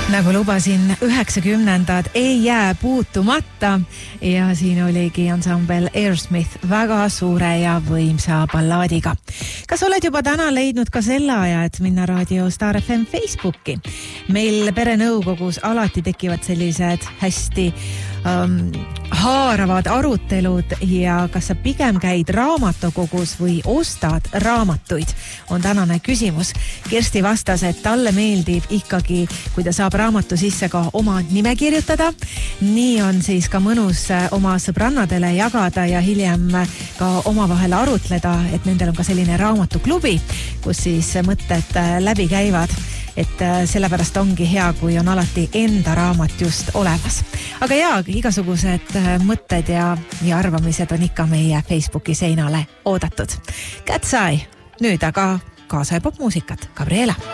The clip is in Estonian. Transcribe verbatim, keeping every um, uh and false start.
Nagu lubasin, üheksakümnendad ei jää puutumata ja siin oligi ansambel Aerosmith väga suure ja võimsa ballaadiga. Kas oled juba täna leidnud ka selle aja, et minna Raadio Star F M Facebooki? Meil perenõukogus alati tekivad sellised hästi um, haaravad arutelud ja kas sa pigem käid raamatukogus või ostad raamatuid, on tänane küsimus. Kersti vastas, et talle meeldib ikkagi, kui ta saab raamatu sisse ka oma nime kirjutada. Nii on siis ka mõnus oma sõbrannadele jagada ja hiljem ka omavahel arutleda, et nendel on ka selline raamatuklubi, kus siis mõtted läbi käivad. Et sellepärast ongi hea, kui on alati enda raamat just olemas. Aga jaa, igasugused mõtted ja, ja arvamised on ikka meie Facebooki seinale oodatud. Cat's Eye, nüüd aga kaasa ja popmuusikat. Gabriela.